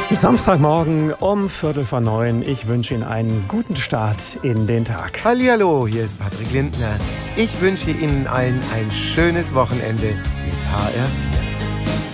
Samstagmorgen um 8:45. Ich wünsche Ihnen einen guten Start in den Tag. Hallihallo, hier ist Patrick Lindner. Ich wünsche Ihnen allen ein schönes Wochenende mit HR4.